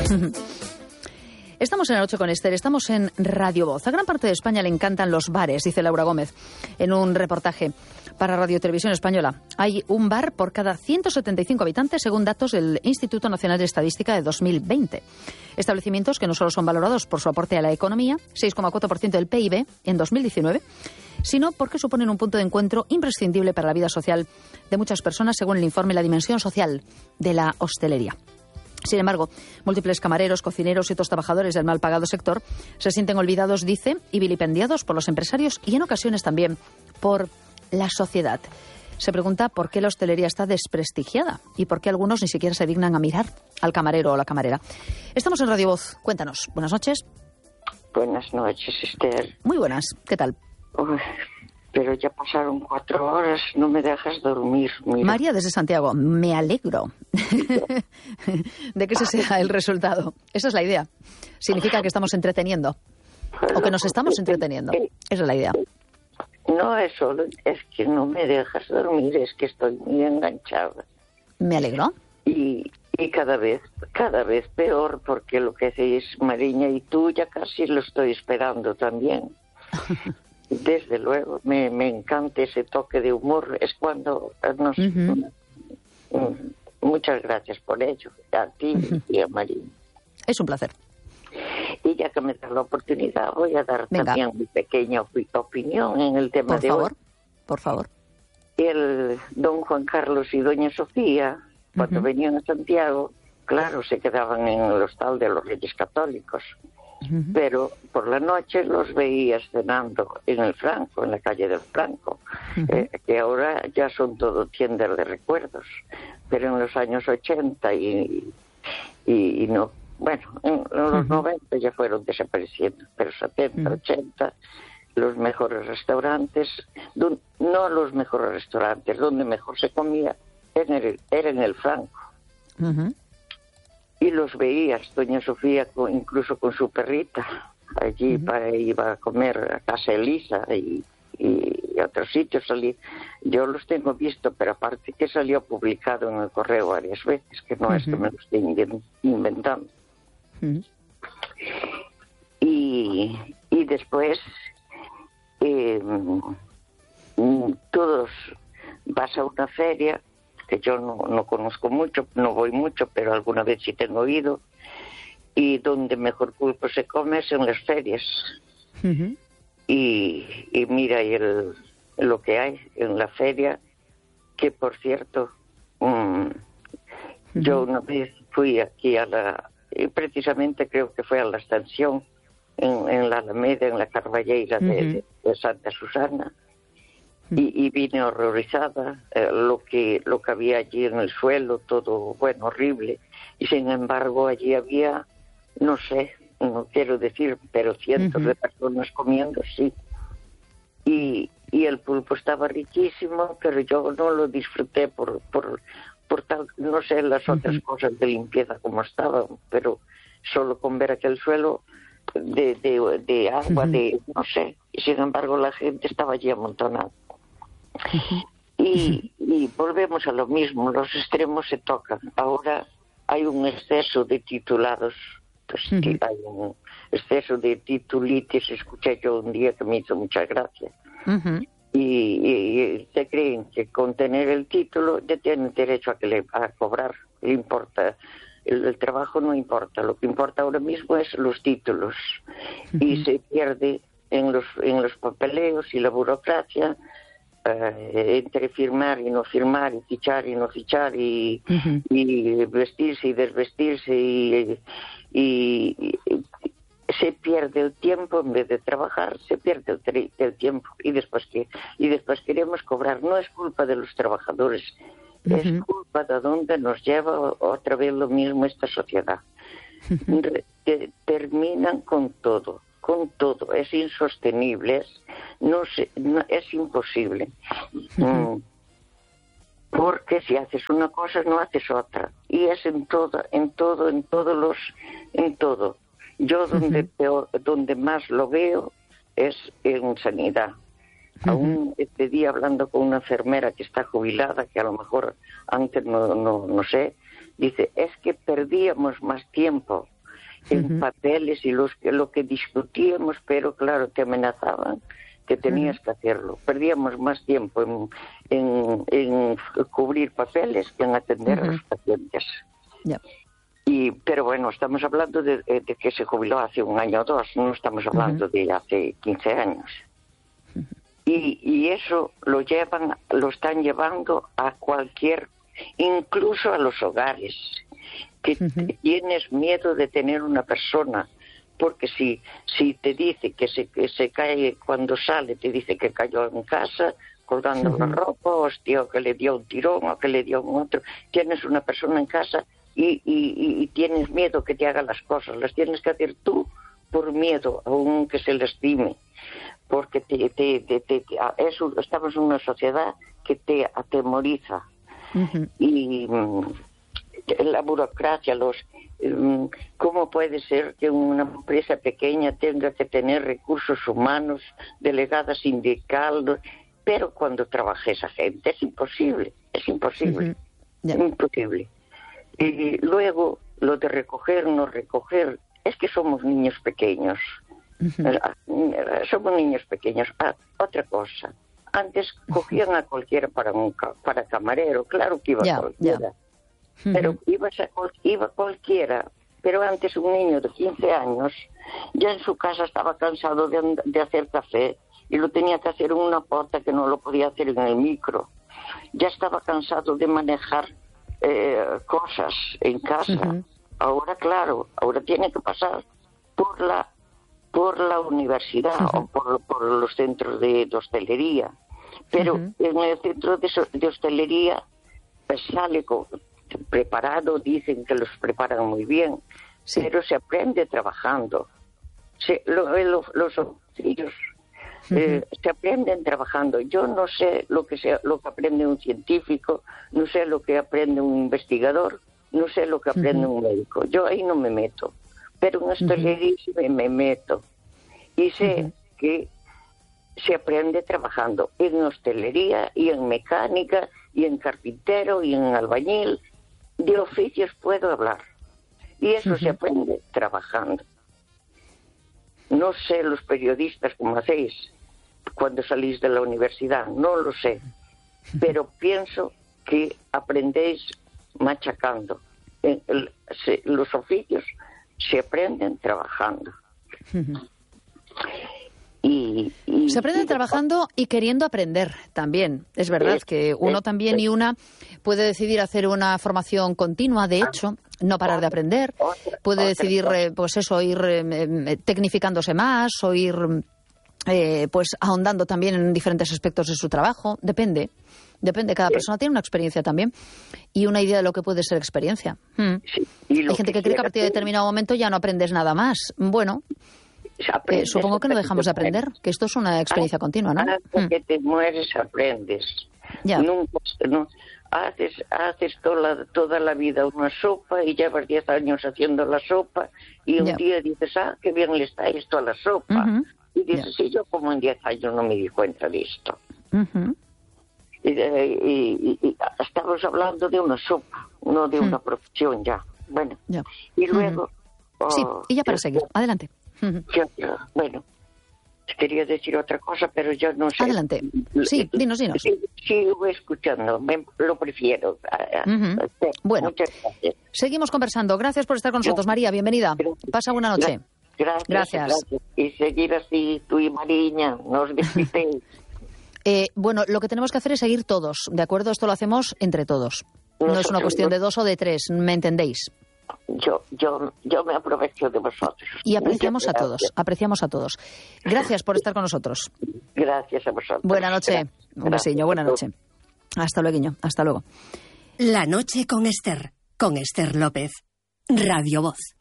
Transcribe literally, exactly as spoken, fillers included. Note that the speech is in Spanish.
Estamos en la noche con Esther, estamos en Radio Voz. A gran parte de España le encantan los bares, dice Laura Gómez en un reportaje para Radio Televisión Española. Hay un bar por cada ciento setenta y cinco habitantes, según datos del Instituto Nacional de Estadística de dos mil veinte. Establecimientos que no solo son valorados por su aporte a la economía, seis coma cuatro por ciento del P I B en dos mil diecinueve, sino porque suponen un punto de encuentro imprescindible para la vida social de muchas personas, según el informe La dimensión social de la hostelería. Sin embargo, múltiples camareros, cocineros y otros trabajadores del mal pagado sector se sienten olvidados, dice, y vilipendiados por los empresarios y en ocasiones también por la sociedad. Se pregunta por qué la hostelería está desprestigiada y por qué algunos ni siquiera se dignan a mirar al camarero o la camarera. Estamos en Radio Voz. Cuéntanos. Buenas noches. Buenas noches, Esther. Muy buenas. ¿Qué tal? Uy, pero ya pasaron cuatro horas, no me dejas dormir. Mira. María, desde Santiago, me alegro de que ese sea el resultado. Esa es la idea. Significa que estamos entreteniendo. O que nos estamos entreteniendo. Esa es la idea. No es solo, es que no me dejas dormir, es que estoy muy enganchada. Me alegro. Y, y cada vez, cada vez peor, porque lo que hacéis Mariña y tú ya casi lo estoy esperando también. Desde luego, me, me encanta ese toque de humor. Es cuando nos... Uh-huh. Muchas gracias por ello, a ti uh-huh. y a María. Es un placer. Y ya que me das la oportunidad, voy a dar Venga. también mi pequeña op- opinión en el tema por de favor, hoy. Por favor, El don Juan Carlos y doña Sofía, cuando uh-huh. venían a Santiago, claro, se quedaban en el hostal de los Reyes Católicos. Uh-huh. Pero por la noche los veías cenando en el Franco, en la calle del Franco, uh-huh. eh, que ahora ya son todo tiendas de recuerdos, pero en los años ochenta y, y, y no, bueno, en, en los uh-huh. noventa ya fueron desapareciendo, pero setenta, uh-huh. ochenta, los mejores restaurantes, don, no los mejores restaurantes, donde mejor se comía era en el, era en el Franco. Uh-huh. Y los veías, doña Sofía, con, incluso con su perrita, allí uh-huh. para iba a comer a casa Elisa y, y, y a otros sitios salí. Yo los tengo visto, pero aparte que salió publicado en el correo varias veces, que no uh-huh. es que me lo esté inventando. Uh-huh. Y, y después, eh, todos vas a una feria, que yo no, no conozco mucho, no voy mucho, pero alguna vez sí tengo oído, y donde mejor pulpo se come es en las ferias. Uh-huh. Y, y mira y el, lo que hay en la feria, que por cierto, um, uh-huh. yo una vez fui aquí a la, y precisamente creo que fue a la estación, en, en la Alameda, en la Carballeira uh-huh. de, de, de Santa Susana, Y, y vine horrorizada, eh, lo que lo que había allí en el suelo, todo, bueno, horrible. Y sin embargo allí había, no sé, no quiero decir, pero cientos uh-huh. de personas comiendo, sí. Y, y el pulpo estaba riquísimo, pero yo no lo disfruté por por por tal, no sé las otras uh-huh. cosas de limpieza como estaban, pero solo con ver aquel suelo de, de, de agua, uh-huh. de, no sé. Y sin embargo la gente estaba allí amontonada. Y, y volvemos a lo mismo, los extremos se tocan. Ahora hay un exceso de titulados, pues, uh-huh. hay un exceso de titulitis, escuché yo un día que me hizo mucha gracia. Uh-huh. Y, y, y se creen que con tener el título ya tienen derecho a, que le, a cobrar, le importa. El, el trabajo no importa, lo que importa ahora mismo es los títulos. Uh-huh. Y se pierde en los, en los papeleos y la burocracia. Eh, entre firmar y no firmar, y fichar y no fichar, y, uh-huh. y vestirse y desvestirse, y, y, y se pierde el tiempo en vez de trabajar, se pierde el, tri- el tiempo, y después que y después queremos cobrar. No es culpa de los trabajadores, uh-huh. es culpa de dónde nos lleva otra vez lo mismo esta sociedad. Uh-huh. Re- terminan con todo. Con todo, es insostenible, es, no sé, no, es imposible. Uh-huh. Mm, porque si haces una cosa, no haces otra. Y es en todo, en todo, en todos los, en todo. Yo donde uh-huh. peor, donde más lo veo es en sanidad. Uh-huh. Aún este día hablando con una enfermera que está jubilada, que a lo mejor antes no, no, no sé, dice, es que perdíamos más tiempo en Uh-huh. papeles y los, lo que discutíamos, pero claro, te amenazaban que tenías uh-huh. que hacerlo. Perdíamos más tiempo en, en, en cubrir papeles que en atender uh-huh. a los pacientes. Yeah. Y, pero bueno, estamos hablando de, de que se jubiló hace un año o dos, no estamos hablando uh-huh. de hace quince años. Uh-huh. Y, y eso lo llevan, lo están llevando a cualquier, incluso a los hogares, que uh-huh. tienes miedo de tener una persona, porque si si te dice que se, que se cae cuando sale, te dice que cayó en casa colgando uh-huh. la ropa, hostia, o que le dio un tirón, o que le dio un otro, tienes una persona en casa y, y, y tienes miedo que te haga las cosas, las tienes que hacer tú por miedo, aun que se lastime, porque te, te, te, te, te, eso, estamos en una sociedad que te atemoriza. Uh-huh. Y la burocracia, los ¿cómo puede ser que una empresa pequeña tenga que tener recursos humanos, delegada sindical? Pero cuando trabaja esa gente es imposible, es imposible, uh-huh. yeah. es imposible. Y luego lo de recoger, no recoger, es que somos niños pequeños, uh-huh. somos niños pequeños. Ah, otra cosa, antes cogían a cualquiera para un para camarero, claro que iba yeah, cualquiera. Yeah. Pero iba, iba cualquiera, pero antes un niño de quince años ya en su casa estaba cansado de, de hacer café y lo tenía que hacer en una porta que no lo podía hacer en el micro. Ya estaba cansado de manejar eh, cosas en casa. Uh-huh. Ahora, claro, ahora tiene que pasar por la por la universidad uh-huh. o por, por los centros de, de hostelería. Pero uh-huh. en el centro de, de hostelería pues, sale con... preparado, dicen que los preparan muy bien, sí. pero se aprende trabajando. Se, lo, lo, los oficios uh-huh. eh, se aprenden trabajando. Yo no sé lo que sea, lo que aprende un científico, no sé lo que aprende un investigador, no sé lo que aprende uh-huh. un médico. Yo ahí no me meto, pero en hostelería uh-huh. me, me meto y sé uh-huh. que se aprende trabajando en hostelería y en mecánica y en carpintero y en albañil. De oficios puedo hablar. Y eso uh-huh. se aprende trabajando. No sé los periodistas cómo hacéis cuando salís de la universidad, no lo sé. Pero pienso que aprendéis machacando. El, el, se, los oficios se aprenden trabajando. Uh-huh. Y, y, se aprende y trabajando y queriendo aprender también. Es verdad es, que uno es, también es, y una puede decidir hacer una formación continua, de hecho, no parar de aprender. Puede decidir, eh, pues eso, ir eh, tecnificándose más o ir eh, pues ahondando también en diferentes aspectos de su trabajo. Depende. Depende. Cada persona tiene una experiencia también y una idea de lo que puede ser experiencia. Hmm. Sí, y Hay gente que, que cree que a partir de determinado momento ya no aprendes nada más. Bueno... Eh, supongo que no dejamos de aprender, que esto es una experiencia ah, continua, ¿no? Hasta que te mueres aprendes. Ya. Nunca, no, haces haces toda la, toda la vida una sopa y llevas diez años haciendo la sopa y un ya. día dices, ah, qué bien le está esto a la sopa. Uh-huh. Y dices, sí, yo como en diez años no me di cuenta de esto. Uh-huh. y, y, y, y estamos hablando de una sopa, no de uh-huh. una profesión ya. Bueno, ya. y luego... Uh-huh. Oh, sí, y ya para yo, seguir, adelante. Yo, yo, bueno, quería decir otra cosa, pero yo no sé. Adelante. Sí, dinos, dinos. Sigo escuchando, me, lo prefiero. Uh-huh. Bueno, muchas gracias. Seguimos conversando. Gracias por estar con nosotros, María. Bienvenida. Gracias. Pasa buena noche. Gracias. Gracias. gracias. Y seguir así, tú y Mariña, nos visitéis. eh, bueno, lo que tenemos que hacer es seguir todos, ¿de acuerdo? Esto lo hacemos entre todos. Nosotros, no es una cuestión de dos o de tres, ¿me entendéis? Yo, yo, yo me aprovecho de vosotros. Y apreciamos a todos, apreciamos a todos. Gracias por estar con nosotros. Gracias a vosotros. Buena noche. Gracias. Un besiño, buena noche. Hasta luego, hasta luego. La noche con Esther, con Esther López. Radio Voz.